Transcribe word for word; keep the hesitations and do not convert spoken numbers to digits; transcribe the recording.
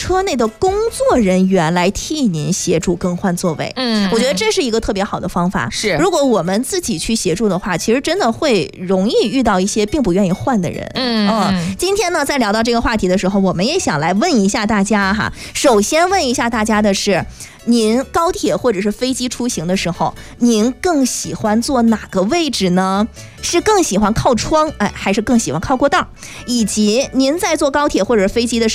车内的工作人员来替您协助更换座位。 嗯， 我觉得这是一个特别好的方法。 是， 如果我们自己去协助的话，其实真的会容易遇到一些并不愿意换的人。 嗯嗯，今天呢，在聊到这个话题的时候，我们也想来问一下大家哈。首先问一下大家的是，您高铁或者是飞机出行的时候，您更喜欢坐哪个位置呢？是更喜欢靠窗，哎，还是更喜欢靠过道？以及您在坐高铁或者飞机的时候